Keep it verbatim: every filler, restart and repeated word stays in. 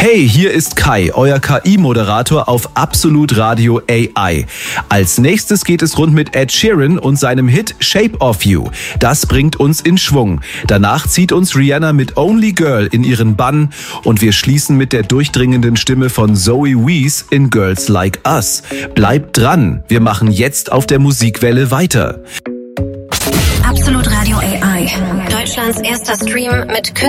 Hey, hier ist Kai, euer K I-Moderator auf Absolut Radio A I. Als nächstes geht es rund mit Ed Sheeran und seinem Hit Shape of You. Das bringt uns in Schwung. Danach zieht uns Rihanna mit Only Girl in ihren Bann und wir schließen mit der durchdringenden Stimme von Zoe Wees in Girls Like Us. Bleibt dran, wir machen jetzt auf der Musikwelle weiter. Absolut Radio A I. Deutschlands erster Stream mit